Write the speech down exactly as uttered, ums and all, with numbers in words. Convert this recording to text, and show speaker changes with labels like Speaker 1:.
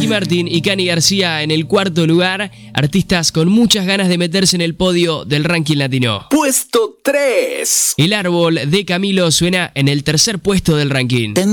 Speaker 1: Martin y Cani García en el cuarto lugar, artistas con muchas ganas de meterse en el podio del ranking latino.
Speaker 2: Puesto tres.
Speaker 1: El árbol de Camilo suena en el tercer puesto del ranking.